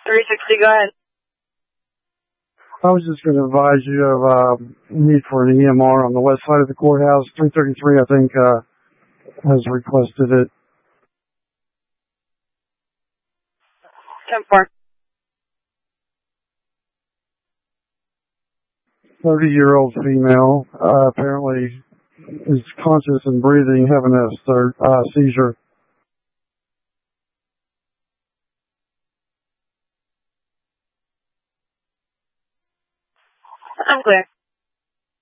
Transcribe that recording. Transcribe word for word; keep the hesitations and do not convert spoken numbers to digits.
three sixty, go ahead. I was just going to advise you of uh, need for an E M R on the west side of the courthouse. three thirty-three, I think, uh, has requested it. ten four. thirty-year-old female, uh, apparently is conscious and breathing, having a third, uh, seizure. I'm clear.